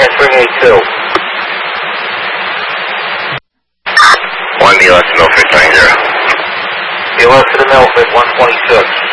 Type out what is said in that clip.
Entering A2. 1 BLS to Milford, 20. BLS to the Milford, 126.